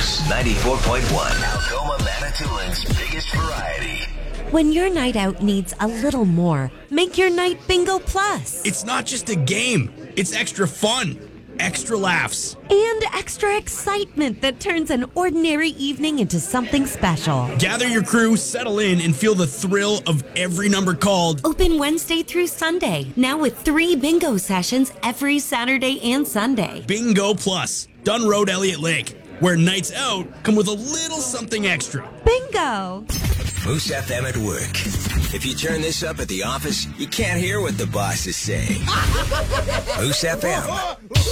Moose 94.1. Algoma Manitoulин's biggest variety. When your night out needs a little more, make your night Bingo Plus. It's not just a game. It's extra fun, extra laughs, And extra excitement that turns an ordinary evening into something special. Gather your crew, settle in, and feel the thrill of every number called. Open Wednesday through Sunday, now with 3 bingo sessions every Saturday and Sunday. Bingo Plus, Dunn Road, Elliott Lake, where nights out come with a little something extra. Bingo! Moose FM at work. If you turn this up at the office, you can't hear what the boss is saying. Moose FM.